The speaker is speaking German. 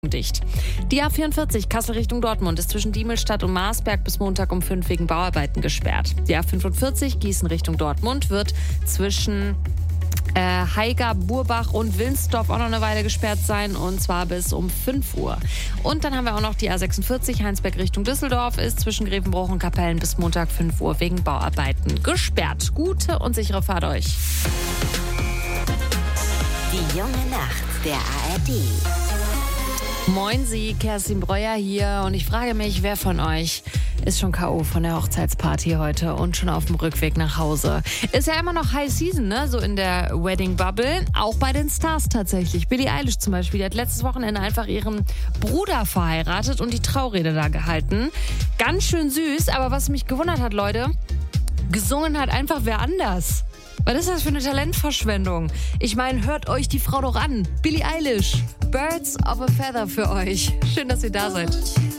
dicht. Die A44 Kassel Richtung Dortmund ist zwischen Diemelstadt und Marsberg bis Montag um 5 wegen Bauarbeiten gesperrt. Die A45 Gießen Richtung Dortmund wird zwischen Haiger, Burbach und Wilnsdorf auch noch eine Weile gesperrt sein, und zwar bis um 5 Uhr. Und dann haben wir auch noch die A46 Heinsberg Richtung Düsseldorf ist zwischen Grevenbruch und Kapellen bis Montag 5 Uhr wegen Bauarbeiten gesperrt. Gute und sichere Fahrt euch. Die junge Nacht der ARD. Moin Sie, Kerstin Breuer hier, und ich frage mich, wer von euch ist schon K.O. von der Hochzeitsparty heute und schon auf dem Rückweg nach Hause? Ist ja immer noch High Season, ne? So in der Wedding Bubble. Auch bei den Stars tatsächlich. Billie Eilish zum Beispiel, die hat letztes Wochenende einfach ihren Bruder verheiratet und die Traurede da gehalten. Ganz schön süß, aber was mich gewundert hat, Leute, gesungen hat einfach wer anders. Was ist das für eine Talentverschwendung? Ich meine, hört euch die Frau doch an. Billie Eilish. Birds of a Feather für euch. Schön, dass ihr da seid.